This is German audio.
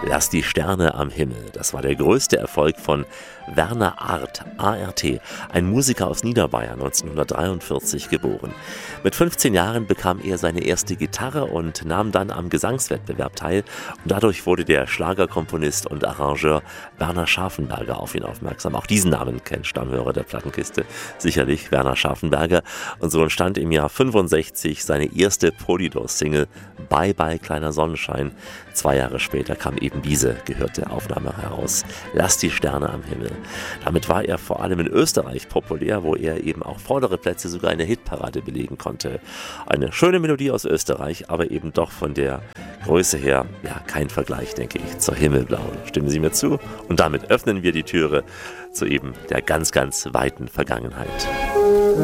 Lass die Sterne am Himmel. Das war der größte Erfolg von Werner Arlt, A-R-T, ein Musiker aus Niederbayern, 1943 geboren. Mit 15 Jahren bekam er seine erste Gitarre und nahm dann am Gesangswettbewerb teil. Und dadurch wurde der Schlagerkomponist und Arrangeur Werner Scharfenberger auf ihn aufmerksam. Auch diesen Namen kennt Stammhörer der Plattenkiste sicherlich, Werner Scharfenberger. Und so entstand im Jahr 65 seine erste Polydor-Single Bye Bye Kleiner Sonnenschein. 2 Jahre später kam eben diese gehörte Aufnahme heraus. Lass die Sterne am Himmel. Damit war er vor allem in Österreich populär, wo er eben auch vordere Plätze sogar in der Hitparade belegen konnte. Eine schöne Melodie aus Österreich, aber eben doch von der Größe her, ja, kein Vergleich, denke ich, zur Himmelblauen. Stimmen Sie mir zu? Und damit öffnen wir die Türe zu eben der ganz, ganz weiten Vergangenheit.